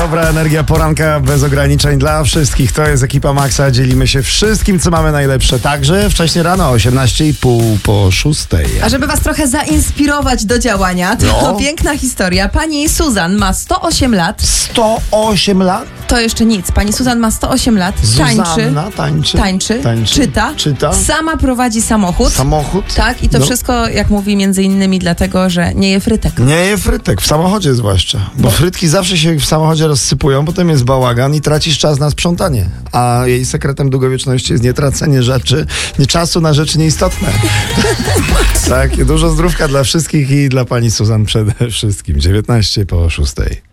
dobra energia poranka bez ograniczeń dla wszystkich. To jest ekipa Maxa. Dzielimy się wszystkim, co mamy najlepsze. Także wcześniej rano, 18:30 po 6:00. A żeby was trochę zainspirować do działania, to piękna historia. Pani Suzan ma 108 lat. 108 lat? To jeszcze nic. Pani Suzan ma 108 lat. Tańczy. Czyta. Sama prowadzi samochód. Tak, i to wszystko, jak mówi, między innymi dlatego, że nie je frytek. Nie je frytek, w samochodzie zwłaszcza. Bo frytki zawsze się w samochodzie rozsypują, potem jest bałagan i tracisz czas na sprzątanie. A jej sekretem długowieczności jest nie tracenie rzeczy, nie czasu na rzeczy nieistotne. Tak, dużo zdrówka dla wszystkich i dla pani Suzan przede wszystkim. 19 po 6:00.